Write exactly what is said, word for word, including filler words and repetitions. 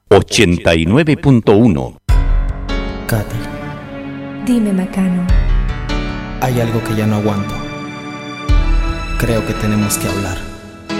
ochenta y nueve punto uno. Katy, Dime, Macano. hay algo que ya no aguanto. Creo que tenemos que hablar.